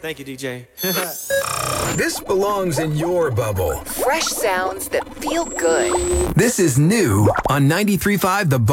Thank you, DJ. This belongs in your bubble. Fresh sounds that feel good. This is new on 93.5 The Buzz.